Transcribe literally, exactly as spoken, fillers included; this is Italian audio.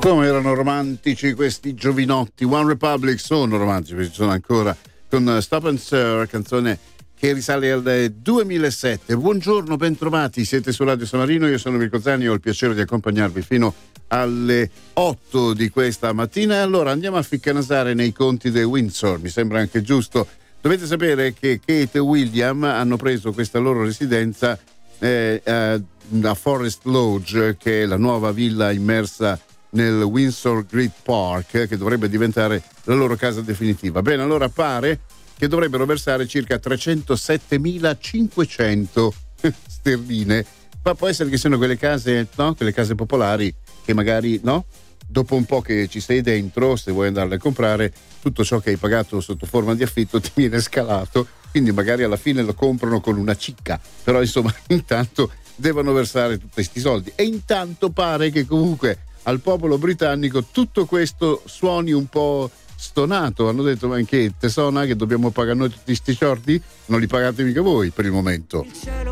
Come erano romantici questi giovinotti. One Republic sono romantici, perché ci sono ancora con Stop and Stir, canzone che risale al duemilasette. Buongiorno, bentrovati, siete su Radio San Marino, io sono Mirko Zani e ho il piacere di accompagnarvi fino alle otto di questa mattina. E allora andiamo a ficcanasare nei conti dei Windsor, mi sembra anche giusto. Dovete sapere che Kate e William hanno preso questa loro residenza eh, eh, a Forest Lodge, che è la nuova villa immersa nel Windsor Great Park, che dovrebbe diventare la loro casa definitiva. Bene, allora pare che dovrebbero versare circa trecentosettemilacinquecento sterline, ma può essere che siano quelle case, no? Quelle case popolari che magari, no? Dopo un po' che ci sei dentro, se vuoi andarle a comprare, tutto ciò che hai pagato sotto forma di affitto ti viene scalato, quindi magari alla fine lo comprano con una cicca, però insomma intanto devono versare tutti questi soldi. E intanto pare che comunque al popolo britannico tutto questo suoni un po' stonato. Hanno detto: ma che te suona che dobbiamo pagare noi tutti sti soldi? Non li pagate mica voi per il momento. Il cielo